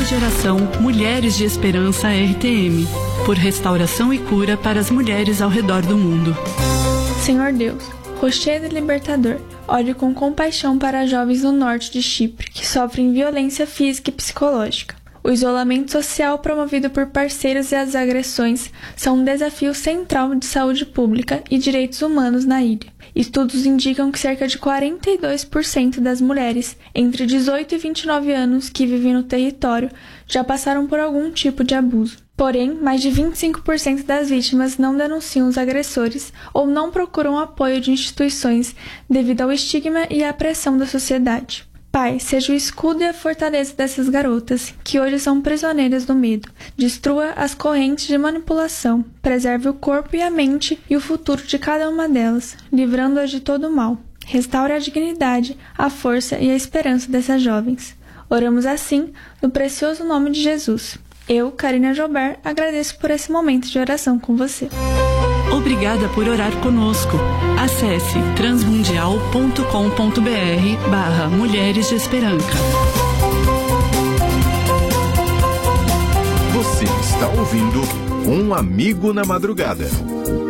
Movimento de Oração Mulheres de Esperança RTM, por restauração e cura para as mulheres ao redor do mundo. Senhor Deus, rochedo e libertador, olhe com compaixão para jovens no norte de Chipre que sofrem violência física e psicológica. O isolamento social promovido por parceiros e as agressões são um desafio central de saúde pública e direitos humanos na ilha. Estudos indicam que cerca de 42% das mulheres entre 18 e 29 anos que vivem no território já passaram por algum tipo de abuso. Porém, mais de 25% das vítimas não denunciam os agressores ou não procuram apoio de instituições devido ao estigma e à pressão da sociedade. Pai, seja o escudo e a fortaleza dessas garotas, que hoje são prisioneiras do medo. Destrua as correntes de manipulação, preserve o corpo e a mente e o futuro de cada uma delas, livrando-as de todo o mal. Restaure a dignidade, a força e a esperança dessas jovens. Oramos assim, no precioso nome de Jesus. Eu, Karina Joubert, agradeço por esse momento de oração com você. Obrigada por orar conosco. Acesse transmundial.com.br/Mulheres de Esperança. Você está ouvindo Um Amigo na Madrugada.